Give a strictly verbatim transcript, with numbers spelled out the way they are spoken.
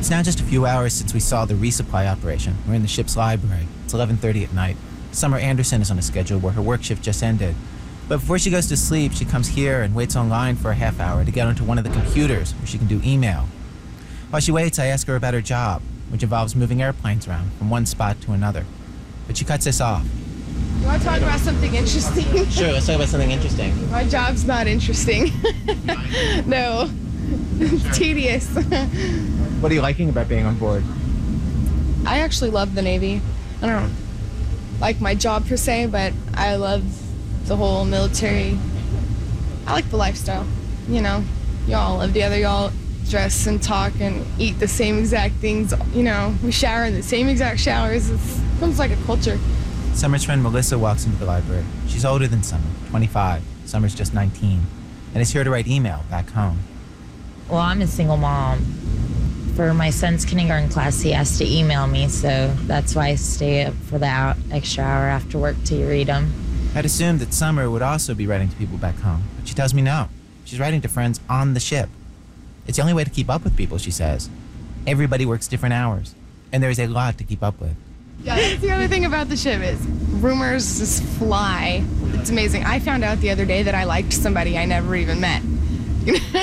It's now just a few hours since we saw the resupply operation. We're in the ship's library. It's eleven thirty at night. Summer Anderson is on a schedule where her work shift just ended. But before she goes to sleep, she comes here and waits online for a half hour to get onto one of the computers where she can do email. While she waits, I ask her about her job, which involves moving airplanes around from one spot to another. But she cuts us off. You want to talk about something interesting? Sure, let's talk about something interesting. My job's not interesting. No. It's tedious. What are you liking about being on board? I actually love the Navy. I don't like my job per se, but I love the whole military. I like the lifestyle. You know, y'all live together, y'all dress and talk and eat the same exact things. You know, we shower in the same exact showers. It's, it becomes like a culture. Summer's friend Melissa walks into the library. She's older than Summer, twenty-five. Summer's just nineteen, and is here to write email back home. Well, I'm a single mom. For my son's kindergarten class, he has to email me, so that's why I stay up for the hour, extra hour after work to read them. I'd assumed that Summer would also be writing to people back home, but she tells me no. She's writing to friends on the ship. It's the only way to keep up with people, she says. Everybody works different hours, and there is a lot to keep up with. Yeah, that's the other thing about the ship is rumors just fly. It's amazing. I found out the other day that I liked somebody I never even met.